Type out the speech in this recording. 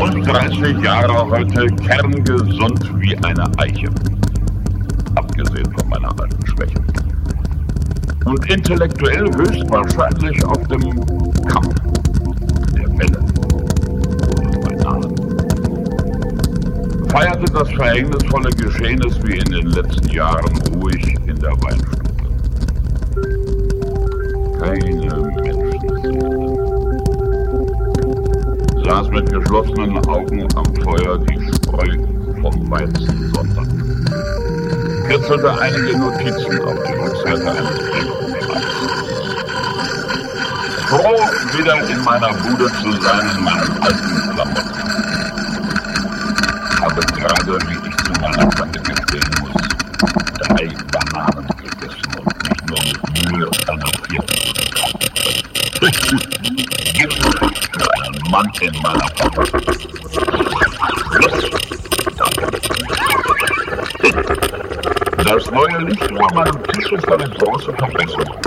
Rund 30 Jahre heute kerngesund wie eine Eiche. Abgesehen von meiner alten Schwäche. Und intellektuell höchstwahrscheinlich auf dem Kamm der Welle. Feierte das verhängnisvolle Geschehnis wie in den letzten Jahren ruhig in der Weinstube. Keine Menschenseele. Saß mit geschlossenen Augen am Feuer, die Spreu vom Weizen sondern. Kritzelte einige Notizen auf die Rückseite eines Briefumschlags. Froh, wieder in meiner Bude zu sein, in meinen alten Klamotten. Habe gerade, wie ich zu meiner Tante gestehen muss, 3 Bananen gegessen und mich nur mit Mühe einer 4. Gift für einen Mann in meiner Familie. Das neue Licht über meinem Tisch ist eine große Verbesserung.